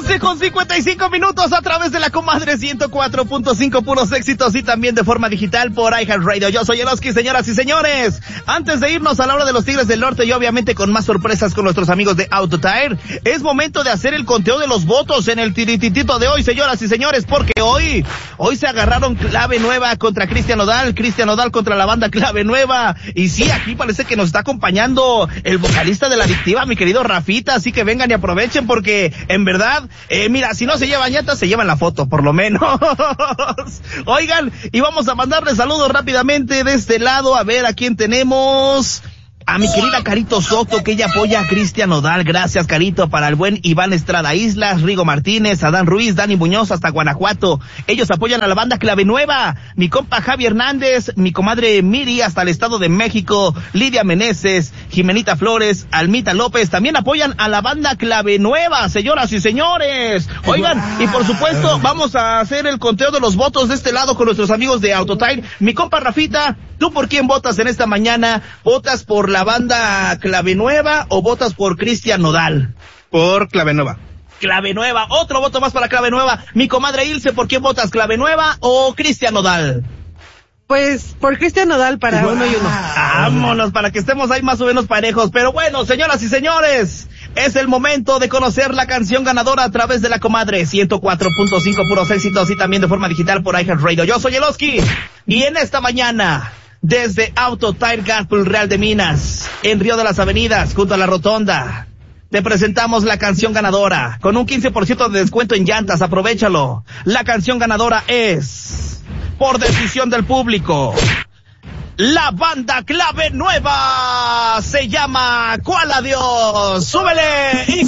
11:55 a través de la comadre 104.5, puros éxitos y también de forma digital por iHeartRadio. Yo soy Eloski, señoras y señores. Antes de irnos a la hora de los Tigres del Norte y obviamente con más sorpresas con nuestros amigos de AutoTire, es momento de hacer el conteo de los votos en el tirititito de hoy, señoras y señores, porque hoy se agarraron Clave Nueva contra Cristian Nodal contra la banda Clave Nueva. Y sí, aquí parece que nos está acompañando el vocalista de La Adictiva, mi querido Rafita, así que vengan y aprovechen porque en verdad, mira, si no se llevan ñatas, se llevan la foto, por lo menos. Oigan, y vamos a mandarle saludos rápidamente de este lado, a ver a quién tenemos. A mi querida Carito Soto, que ella apoya a Cristian Nodal. Gracias, Carito. Para el buen Iván Estrada Islas, Rigo Martínez, Adán Ruiz, Dani Muñoz hasta Guanajuato. Ellos apoyan a la banda Clave Nueva. Mi compa Javi Hernández, mi comadre Miri hasta el Estado de México, Lidia Meneses, Jimenita Flores, Almita López, también apoyan a la banda Clave Nueva, señoras y señores. Oigan, y por supuesto, vamos a hacer el conteo de los votos de este lado con nuestros amigos de AutoTire. Mi compa Rafita, ¿tú por quién votas en esta mañana? ¿Votas por la banda Clave Nueva o votas por Cristian Nodal? Por Clave Nueva. Clave Nueva, otro voto más para Clave Nueva. Mi comadre Ilse, ¿por quién votas? ¿Clave Nueva o Cristian Nodal? Pues por Cristian Nodal para uno y uno. Vámonos, para que estemos ahí más o menos parejos. Pero bueno, señoras y señores, es el momento de conocer la canción ganadora a través de la comadre 104.5, puros éxitos y también de forma digital por iHeartRadio. Yo soy Eloski y en esta mañana, desde AutoTire Gaspul Real de Minas, en Río de las Avenidas, junto a la Rotonda, te presentamos la canción ganadora, con un 15% de descuento en llantas, aprovéchalo. La canción ganadora es, por decisión del público, la banda Clave Nueva, se llama ¿Cuál Adiós? ¡Súbele! Y